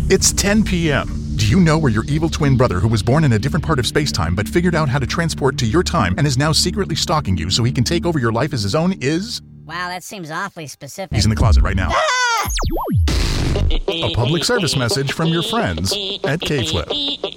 It's 10 p.m. Do you know where your evil twin brother, who was born in a different part of space-time but figured out how to transport to your time and is now secretly stalking you so he can take over your life as his own, is? Wow, that seems awfully specific. He's in the closet right now. A public service message from your friends at K-Flip.